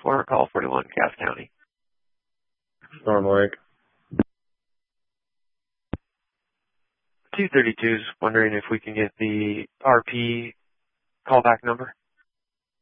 for call 41 Cass County. Storm Lake. 232 is wondering if we can get the RP callback number.